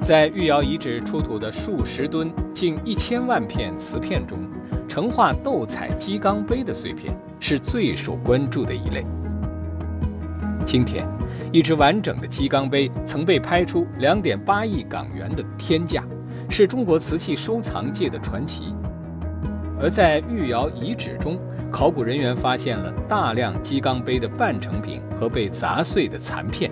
在玉窑遗址出土的数十吨、近1000万片瓷片中，成化斗彩鸡缸杯的碎片是最受关注的一类。今天，一只完整的鸡缸杯曾被拍出2.8亿港元的天价，是中国瓷器收藏界的传奇。而在玉窑遗址中，考古人员发现了大量鸡缸杯的半成品和被砸碎的残片。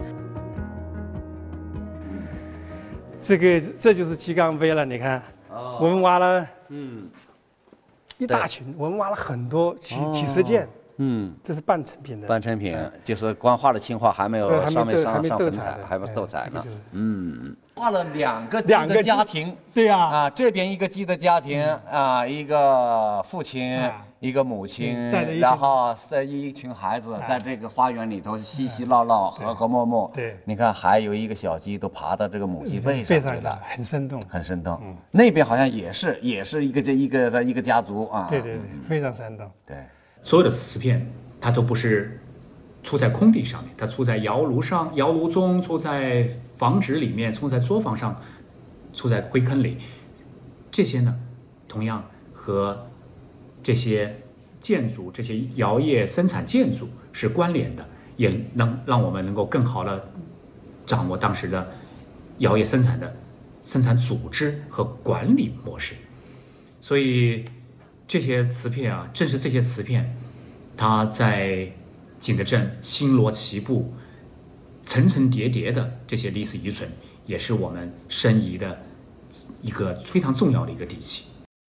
这就是鸡缸杯了，你看，我们挖了一大群，我们挖了很多几十件。这是半成品的。 半成品就是光画了青花，还没有上粉彩，还不是斗彩呢。画了两个鸡的家庭。对啊。这边一个鸡的家庭一个父亲，一个母亲，然后一群孩子在这个花园里头嬉嬉闹闹，和和睦睦。对。你看，还有一个小鸡都爬到这个母鸡背上去了， 很生动， 很生动。那边好像也是一个家族啊。 对，非常生动。 对。 所有的瓷片，它都不是出在空地上面，它出在窑炉上、窑炉中，出在房址里面，出在作坊上，出在灰坑里。这些呢，同样和这些建筑、这些窑业生产建筑是关联的，也能让我们能够更好的掌握当时的窑业生产组织和管理模式。所以这些瓷片啊，正是这些瓷片，它在景德镇星罗棋布、层层叠叠的这些历史遗存，也是我们申遗的一个非常重要的一个底气。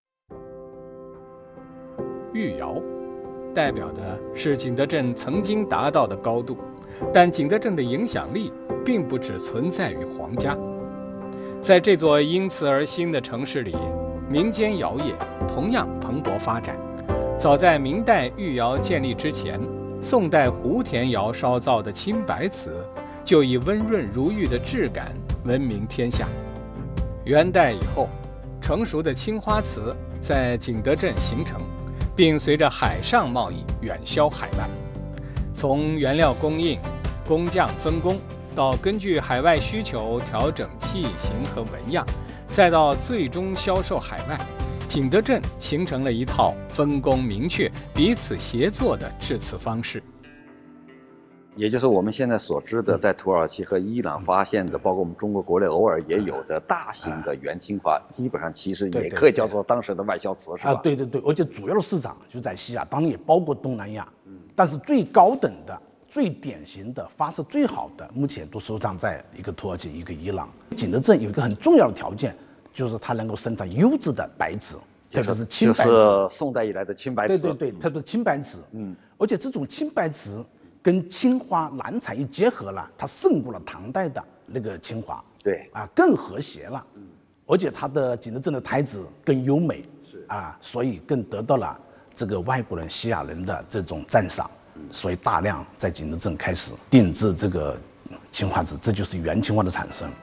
玉窑代表的是景德镇曾经达到的高度，但景德镇的影响力并不只存在于皇家。在这座因瓷而兴的城市里，民间窑业同样蓬勃发展。早在明代玉窑建立之前，宋代胡田窑烧造的青白瓷就以温润如玉的质感闻名天下。元代以后，成熟的青花瓷在景德镇形成，并随着海上贸易远销海外。从原料供应、工匠分工，到根据海外需求调整器型和纹样，再到最终销售海外，景德镇形成了一套分工明确、彼此协作的制瓷方式。 也就是我们现在所知的，在土耳其和伊朗发现的，包括我们中国国内偶尔也有的大型的元青花，基本上其实也可以叫做当时的外销瓷，是吧？ 对，而且主要的市场就在西亚，当然也包括东南亚。但是最高等的、最典型的、发色最好的，目前都收藏在一个土耳其、一个伊朗。景德镇有一个很重要的条件，就是它能够生产优质的白瓷，特别是青白瓷。 就是宋代以来的青白瓷。 对，特别是青白瓷。而且这种青白瓷跟青花蓝彩一结合了，它胜过了唐代的那个青花。对。更和谐了。而且它的景德镇的胎质更优美。所以更得到了这个外国人、西亚人的这种赞赏。所以大量在景德镇开始定制这个青花瓷，这就是元青花的产生。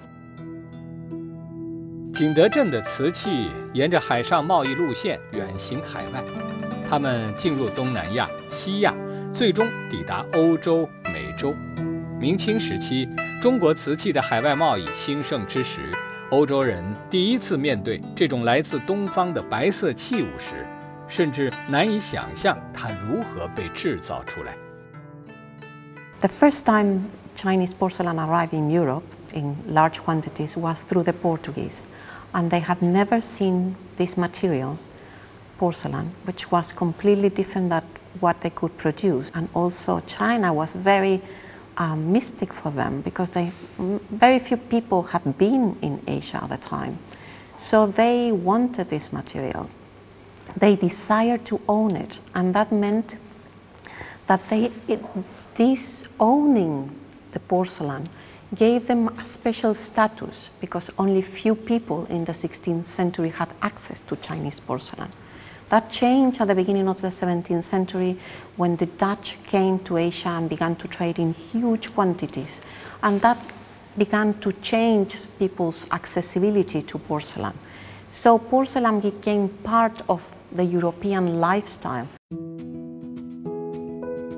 景德镇的瓷器沿着海上贸易路线远行海外，它们进入东南亚、西亚，最终抵达欧洲、美洲。明清时期，中国瓷器的海外贸易兴盛之时，欧洲人第一次面对这种来自东方的白色器物时，甚至难以想象它如何被制造出来。 The first time Chinese porcelain arrived in Europe in large quantities was through the Portuguese, and they have never seen this material, porcelain, which was completely different than what they could produce. And also China was very mystic for them, because very few people had been in Asia at the time. So they wanted this material. They desired to own it, and that meant that this owning the porcelain gave them a special status, because only few people in the 16th century had access to Chinese porcelain. That changed at the beginning of the 17th century when the Dutch came to Asia and began to trade in huge quantities, and that began to change people's accessibility to porcelain. So porcelain became part of the European lifestyle.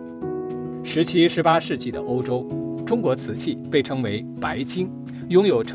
17、18世纪的欧洲，中国瓷器被称为白金，拥有